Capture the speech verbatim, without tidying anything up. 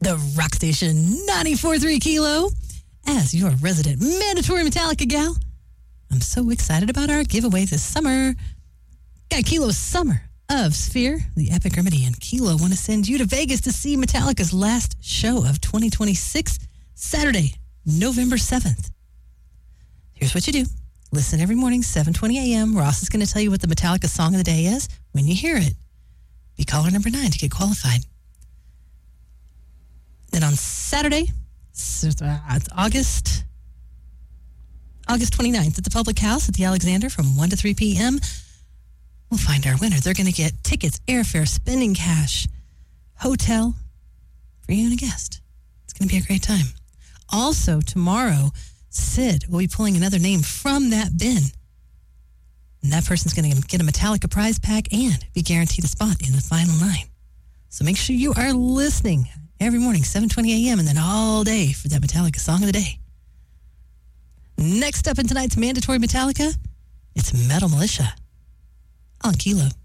the Rock Station ninety-four point three Kilo. As your resident mandatory Metallica gal, I'm so excited about our giveaway this summer. Got Kilo's Summer of Sphere, the Epic Remedy, and Kilo want to send you to Vegas to see Metallica's last show of twenty twenty-six, Saturday, November seventh. Here's what you do. Listen every morning, seven twenty a.m. Ross is going to tell you what the Metallica song of the day is. When you hear it, be caller number nine to get qualified. Then on Saturday, it's August, August twenty-ninth at the Public House at the Alexander from one to three p.m., we'll find our winner. They're going to get tickets, airfare, spending cash, hotel for you and a guest. It's going to be a great time. Also, tomorrow, Sid will be pulling another name from that bin. And that person's going to get a Metallica prize pack and be guaranteed a spot in the final nine. So make sure you are listening every morning, seven twenty a.m., and then all day for that Metallica song of the day. Next up in tonight's mandatory Metallica, it's Metal Militia on Kilo.